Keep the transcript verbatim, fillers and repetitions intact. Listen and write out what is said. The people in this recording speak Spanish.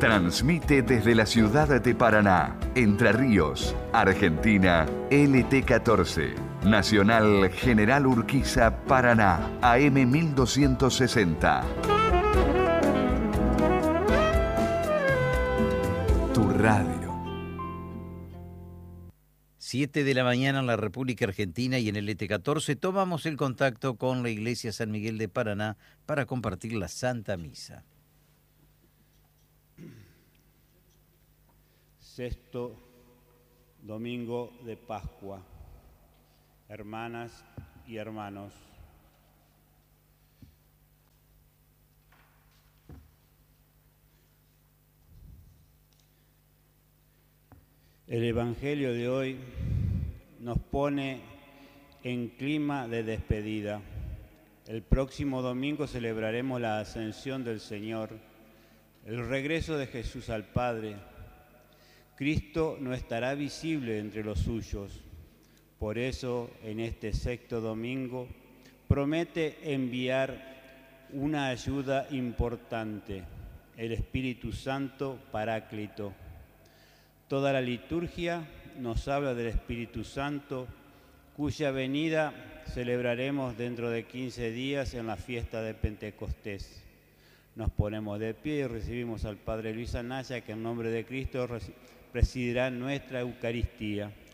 Transmite desde la ciudad de Paraná, Entre Ríos, Argentina, L T catorce, Nacional General Urquiza, Paraná, A M mil doscientos sesenta. Tu radio. siete de la mañana en la República Argentina y en el L T catorce tomamos el contacto con la Iglesia San Miguel de Paraná para compartir la Santa Misa. Sexto domingo de Pascua. Hermanas y hermanos, el Evangelio de hoy nos pone en clima de despedida. El próximo domingo celebraremos la ascensión del Señor, el regreso de Jesús al Padre. Cristo no estará visible entre los suyos. Por eso, en este sexto domingo, promete enviar una ayuda importante, el Espíritu Santo Paráclito. Toda la liturgia nos habla del Espíritu Santo, cuya venida celebraremos dentro de quince días en la fiesta de Pentecostés. Nos ponemos de pie y recibimos al Padre Luis Anaya, que en nombre de Cristo presidirá nuestra Eucaristía.